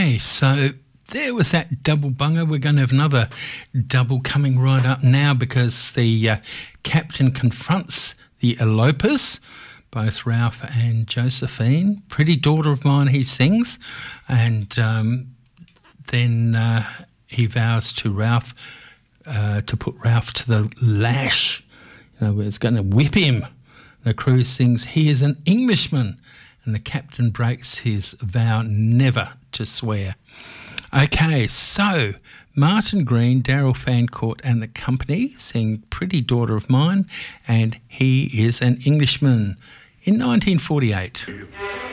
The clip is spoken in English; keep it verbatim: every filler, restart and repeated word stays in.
Okay, so there was that double bunger. We're going to have another double coming right up now because the uh, captain confronts the elopers, both Ralph and Josephine. Pretty Daughter of Mine, he sings, and um, then uh, he vows to Ralph uh, to put Ralph to the lash. You know, it's going to whip him. The crew sings, "He is an Englishman," and the captain breaks his vow never to swear. Okay, so Martin Green, Daryl Fancourt and the company sing Pretty Daughter of Mine and He is an Englishman in nineteen forty-eight.